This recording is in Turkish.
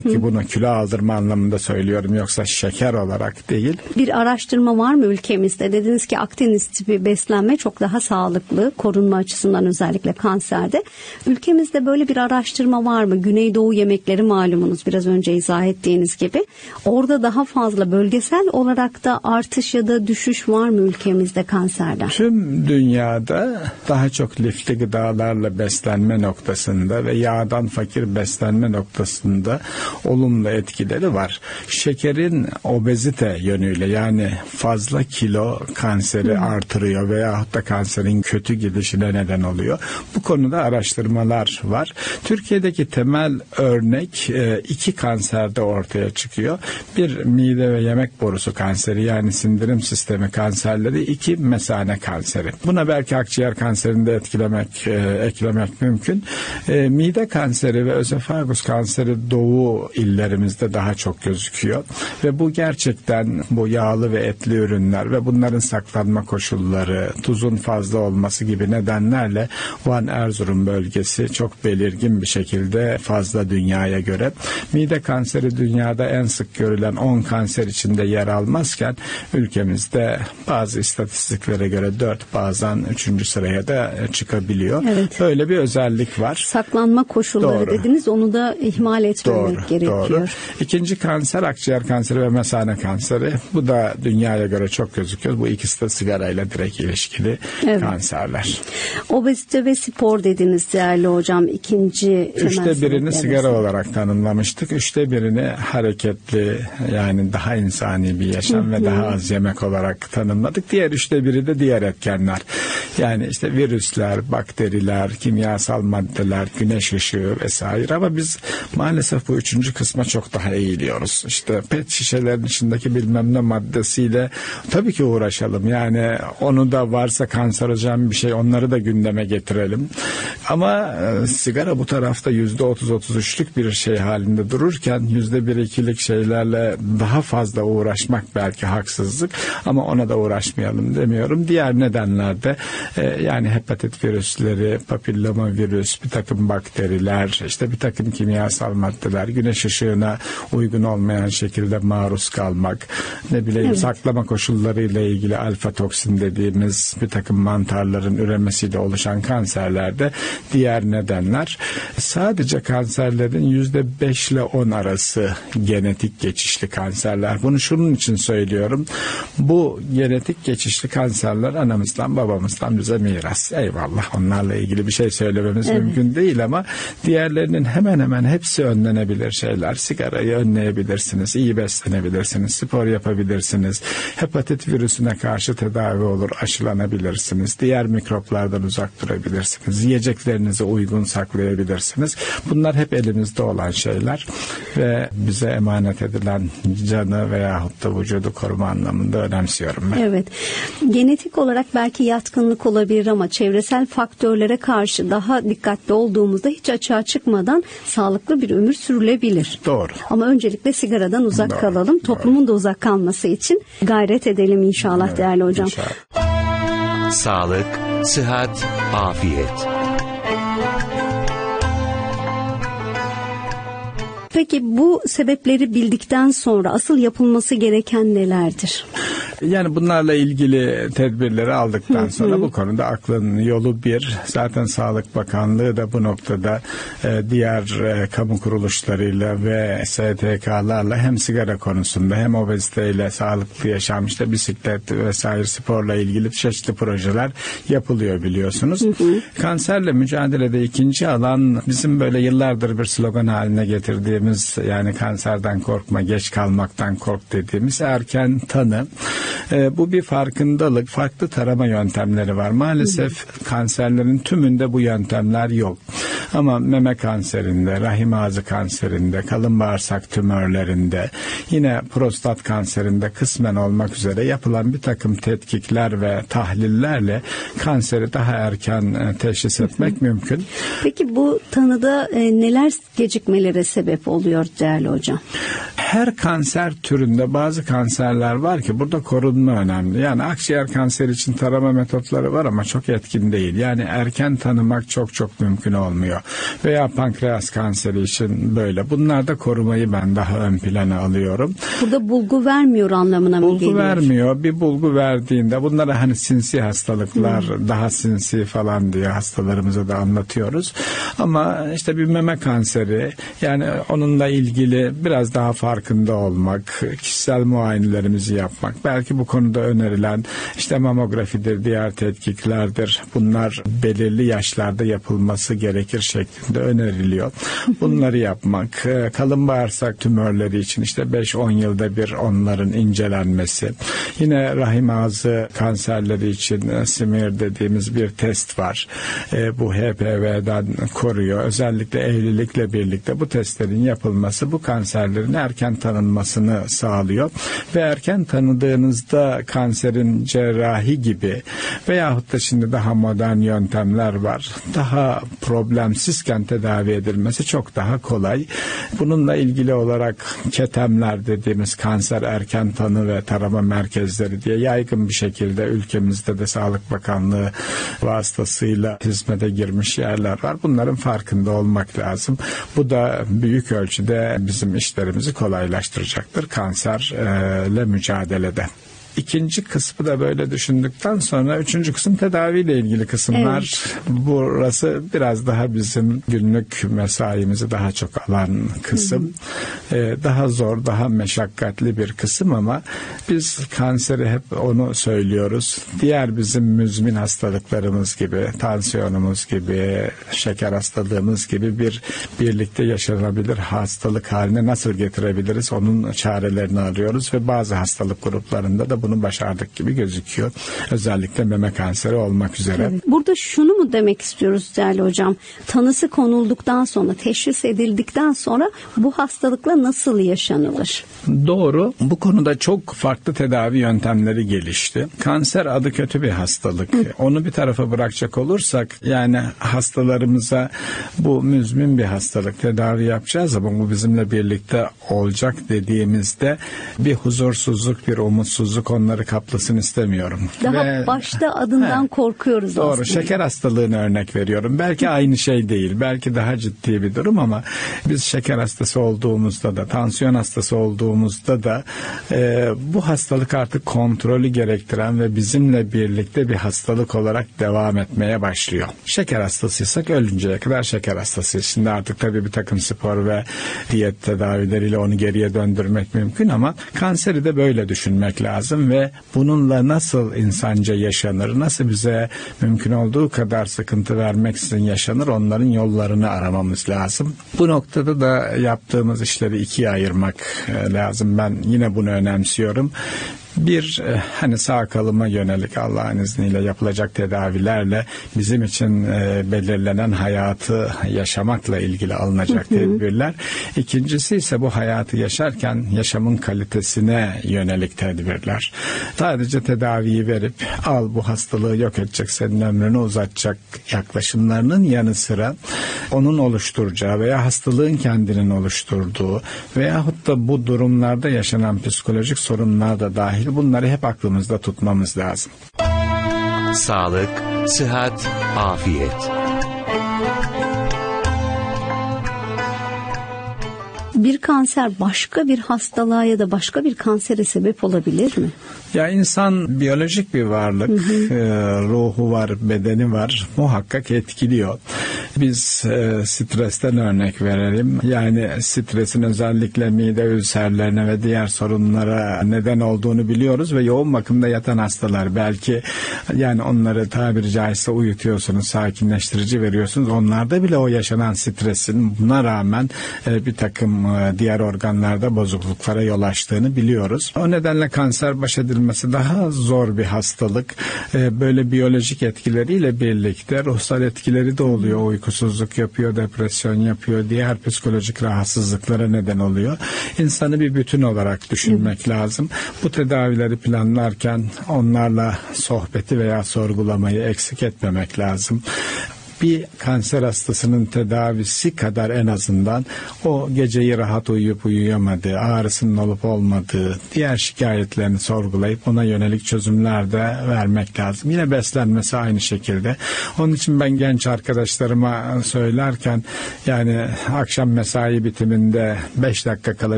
Ki bunu kilo aldırma anlamında söylüyorum, yoksa şeker olarak değil. Bir araştırma var mı ülkemizde? Dediniz ki Akdeniz tipi beslenme çok daha sağlıklı, korunma açısından özellikle kanserde. Ülkemizde böyle bir araştırma var mı? Güneydoğu yemekleri malumunuz, biraz önce izah ettiğiniz gibi. Orada daha fazla bölgesel olarak da artış ya da düşüş var mı ülkemizde kanserden? Tüm dünyada daha çok lifli gıdalarla beslenme noktasında ve yağdan fakir beslenme noktasında olumlu etkileri var. Şekerin obezite yönüyle, yani fazla kilo kanseri artırıyor veyahut da kanserin kötü gidişine neden oluyor. Bu konuda araştırmalar var. Türkiye'deki temel örnek 2 kanserde ortaya çıkıyor. Bir, mide ve yemek borusu kanseri, yani sindirim sistemi kanserleri. 2, mesane kanseri. Buna belki akciğer kanserini de eklemek mümkün. Mide kanseri ve özofagus kanseri doğu illerimizde daha çok gözüküyor ve bu gerçekten bu yağlı ve etli ürünler ve bunların saklanma koşulları, tuzun fazla olması gibi nedenlerle Van Erzurum bölgesi çok belirgin bir şekilde fazla dünyaya göre. Mide kanseri dünyada en sık görülen 10 kanser içinde yer almazken ülkemizde bazı istatistiklere göre 4, bazen 3. sıraya da çıkabiliyor. Evet. Böyle bir özellik var. Saklanma koşulları dediniz, onu da ihmal etmemek gerekiyor. Doğru. İkinci kanser akciğer kanseri ve mesane kanseri. Bu da dünyaya göre çok gözüküyor. Bu ikisi de sigarayla direkt ilişkili kanserler. Obezite ve spor dediniz değerli hocam. İkinci 3'te birini sigara olarak tanımlamıştık. 3'te birini hareketli, yani daha insani bir yaşam ve daha az yemek olarak tanımladık. Diğer 3'te biri de diğer etkenler. Yani işte virüsler, bakteriler, kimyasal maddeler, güneş ışığı vesaire. Ama biz maalesef bu 3. kısma çok daha eğiliyoruz. İşte pet şişelerin içindeki bilmem ne maddesiyle tabii ki uğraşalım. Yani onu da varsa kanserojen bir şey, onları da gündeme getirelim. Ama sigara bu tarafta %30-33'lük bir şey halinde dururken %1-2'lik şeylerle daha fazla uğraşmak belki haksızlık, ama ona da uğraşmayalım demiyorum. Diğer nedenlerde yani hepatit virüsleri, papilloma virüs, bir takım bakteriler, işte bir takım kimyasal maddeler, güneş ışığına uygun olmayan şekilde maruz kalmak, ne bileyim saklama koşullarıyla ilgili alfa toksin dediğimiz bir takım mantarların üremesiyle oluşan kanserlerde diğer nedenler. Sadece kanserlerin %5 ile 10 arası genetik geçişli kanserler. Bunu şunun için söylüyorum. Bu genetik geçişli kanserler anamızdan babamızdan bize miras. Eyvallah, onlarla ilgili bir şey söylememiz mümkün değil ama diğerlerinin hemen hemen hepsi önlenebilir şeyler. Sigarayı önleyebilirsiniz, iyi beslenebilirsiniz, spor yapabilirsiniz, hepatit virüsüne karşı tedavi olur, aşılanabilirsiniz, diğer mikroplardan uzak durabilirsiniz, yiyeceklerinizi uygun saklayabilirsiniz. Bunlar hep elimizde olan şeyler ve bize emanet edilen canı veyahut da vücudu koruma anlamında önemsiyorum ben. Evet. Genetik olarak belki yatkınlık olabilir ama çevresel faktörlere karşı daha dikkatli olduğumuzda hiç açığa çıkmadan sağlıklı bir ömür sürülebilir. Doğru. Ama öncelikle sigaradan uzak kalalım. Toplumun da uzak kalması için gayret edelim inşallah değerli hocam. İnşallah. Sağlık, sıhhat, afiyet. Peki bu sebepleri bildikten sonra asıl yapılması gereken nelerdir? Yani bunlarla ilgili tedbirleri aldıktan sonra bu konuda aklın yolu bir. Zaten Sağlık Bakanlığı da bu noktada diğer kamu kuruluşlarıyla ve STK'larla hem sigara konusunda hem obeziteyle sağlıklı yaşam, işte bisiklet vesaire sporla ilgili çeşitli projeler yapılıyor biliyorsunuz. Kanserle mücadelede ikinci alan bizim böyle yıllardır bir slogan haline getirdiğimiz, yani kanserden korkma, geç kalmaktan kork dediğimiz erken tanı. Bu bir farkındalık, farklı tarama yöntemleri var. Maalesef kanserlerin tümünde bu yöntemler yok. Ama meme kanserinde, rahim ağzı kanserinde, kalın bağırsak tümörlerinde, yine prostat kanserinde kısmen olmak üzere yapılan bir takım tetkikler ve tahlillerle kanseri daha erken teşhis etmek mümkün. Peki bu tanıda neler gecikmelere sebep oluyor değerli hocam? her kanser türünde bazı kanserler var ki burada korunma önemli. Yani akciğer kanseri için tarama metotları var ama çok etkin değil. Yani erken tanımak çok mümkün olmuyor. Veya pankreas kanseri için böyle. Bunlarda korumayı ben daha ön plana alıyorum. Burada bulgu vermiyor anlamına mı geliyor? Bulgu vermiyor. Bir bulgu verdiğinde bunlara hani sinsi hastalıklar, daha sinsi falan diye hastalarımıza da anlatıyoruz. Ama işte bir meme kanseri, yani onunla ilgili biraz daha farkında olmak, kişisel muayenelerimizi yapmak, belki bu konuda önerilen işte mamografidir, diğer tetkiklerdir. Bunlar belirli yaşlarda yapılması gerekir şeklinde öneriliyor. Bunları yapmak, kalın bağırsak tümörleri için işte 5-10 yılda bir onların incelenmesi. Yine rahim ağzı kanserleri için smear dediğimiz bir test var. Bu HPV'den koruyor. Özellikle evlilikle birlikte bu testlerin yapılması bu kanserlerin erken tanınmasını sağlıyor. Ve erken tanıdığınızda kanserin cerrahi gibi veyahut da şimdi daha modern yöntemler var. Daha problemsizken tedavi edilmesi çok daha kolay. Bununla ilgili olarak ketemler dediğimiz kanser erken tanı ve tarama merkezleri diye yaygın bir şekilde ülkemizde de Sağlık Bakanlığı vasıtasıyla hizmete girmiş yerler var. Bunların farkında olmak lazım. Bu da büyük ölçüde bizim işlerimizi kolaylaştıracaktır kanserle mücadelede. İkinci kısmı da böyle düşündükten sonra üçüncü kısım tedaviyle ilgili kısımlar. Evet. Burası biraz daha bizim günlük mesaimizi daha çok alan kısım. Daha zor, daha meşakkatli bir kısım ama biz kanseri hep onu söylüyoruz. Diğer bizim müzmin hastalıklarımız gibi, tansiyonumuz gibi, şeker hastalığımız gibi birlikte yaşanabilir hastalık haline nasıl getirebiliriz? Onun çarelerini arıyoruz ve bazı hastalık gruplarında da bunu başardık gibi gözüküyor. Özellikle meme kanseri olmak üzere. Evet. Burada şunu mu demek istiyoruz değerli hocam? Tanısı konulduktan sonra, teşhis edildikten sonra bu hastalıkla nasıl yaşanılır? Doğru. Bu konuda çok farklı tedavi yöntemleri gelişti. Kanser adı kötü bir hastalık. Onu bir tarafa bırakacak olursak, yani hastalarımıza bu müzmin bir hastalık, tedavi yapacağız ama bu bizimle birlikte olacak dediğimizde bir huzursuzluk, bir umutsuzluk onları kaplasın istemiyorum. Daha başta adından korkuyoruz doğru, aslında. Şeker hastalığını örnek veriyorum. Belki aynı şey değil. Belki daha ciddi bir durum ama biz şeker hastası olduğumuzda da, tansiyon hastası olduğumuzda da bu hastalık artık kontrolü gerektiren ve bizimle birlikte bir hastalık olarak devam etmeye başlıyor. Şeker hastasıysak ölünceye kadar şeker hastasıyız. Şimdi artık tabii bir takım spor ve diyet tedavileriyle onu geriye döndürmek mümkün ama kanseri de böyle düşünmek lazım ve bununla nasıl insanca yaşanır, nasıl bize mümkün olduğu kadar sıkıntı vermeksizin yaşanır, onların yollarını aramamız lazım. Bu noktada da yaptığımız işleri ikiye ayırmak lazım. Ben yine bunu önemsiyorum. Bir, hani sağ kalıma yönelik Allah'ın izniyle yapılacak tedavilerle bizim için belirlenen hayatı yaşamakla ilgili alınacak tedbirler. İkincisi ise bu hayatı yaşarken yaşamın kalitesine yönelik tedbirler. Sadece tedaviyi verip al bu hastalığı yok edecek, senin ömrünü uzatacak yaklaşımlarının yanı sıra onun oluşturacağı veya hastalığın kendinin oluşturduğu veyahut da bu durumlarda yaşanan psikolojik sorunlar da dahil, bunları hep aklımızda tutmamız lazım. Sağlık, sıhhat, afiyet. Bir kanser başka bir hastalığa ya da başka bir kansere sebep olabilir mi? Ya insan biyolojik bir varlık, ruhu var, bedeni var, muhakkak etkiliyor. Biz stresten örnek verelim. Yani stresin özellikle mide ülserlerine ve diğer sorunlara neden olduğunu biliyoruz ve yoğun bakımda yatan hastalar belki, yani onları tabiri caizse uyutuyorsunuz, sakinleştirici veriyorsunuz. Onlarda bile o yaşanan stresin buna rağmen bir takım diğer organlarda bozukluklara yol açtığını biliyoruz. O nedenle kanser baş edilmesi daha zor bir hastalık. Böyle biyolojik etkileriyle birlikte ruhsal etkileri de oluyor. Uykusuzluk yapıyor, depresyon yapıyor, diğer psikolojik rahatsızlıklara neden oluyor. İnsanı bir bütün olarak düşünmek lazım. Bu tedavileri planlarken onlarla sohbeti veya sorgulamayı eksik etmemek lazım. bir kanser hastasının tedavisi kadar en azından o geceyi rahat uyuyup uyuyamadığı, ağrısının olup olmadığı, diğer şikayetlerini sorgulayıp ona yönelik çözümler de vermek lazım. Yine beslenmesi aynı şekilde. Onun için ben genç arkadaşlarıma söylerken yani akşam mesai bitiminde 5 dakika kala